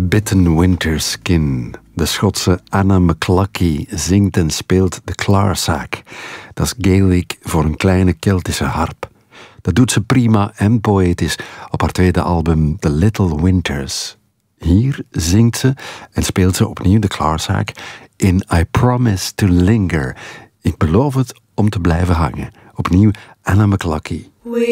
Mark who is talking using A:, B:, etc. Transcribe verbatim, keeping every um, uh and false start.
A: Bitten Winter Skin. De Schotse Anna McLuckie zingt en speelt de klaarsaak. Dat is Gaelic voor een kleine Keltische harp. Dat doet ze prima en poëtisch op haar tweede album The Little Winters. Hier zingt ze en speelt ze opnieuw de klaarsaak in I Promise to Linger. Ik beloof het om te blijven hangen. Opnieuw Anna McLuckie.